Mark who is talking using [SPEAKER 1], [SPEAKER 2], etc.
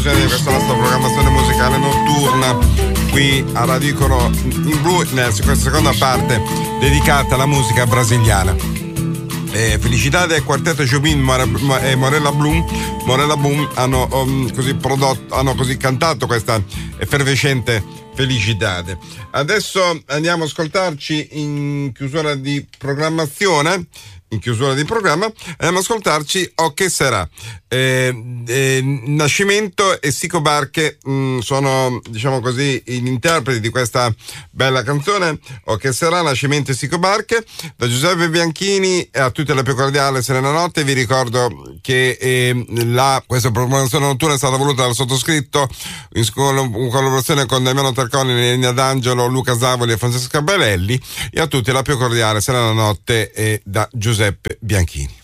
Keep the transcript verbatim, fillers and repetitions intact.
[SPEAKER 1] conclusione di questa nostra programmazione musicale notturna qui a Radio Icaro in blu, in questa seconda parte dedicata alla musica brasiliana. Eh, Felicità del quartetto Jobim e Morella Bloom, Morella Bloom hanno um, così prodotto, hanno così cantato questa effervescente Felicità. Adesso andiamo a ascoltarci in chiusura di programmazione. In chiusura di programma andiamo ad ascoltarci O Che Sarà. Eh, eh, Nascimento e Sico Barche mh, sono, diciamo così, gli interpreti di questa bella canzone O Che Sarà, Nascimento e Sico Barche. Da Giuseppe Bianchini a tutte la più cordiale Serena Notte. Vi ricordo che eh, la, questa programmazione notturna è stata voluta dal sottoscritto in, in collaborazione con Damiano Tarconi, Elena D'Angelo, Luca Zavoli e Francesca Belelli, e a tutti la più cordiale Serena Notte e da Giuseppe Bianchini.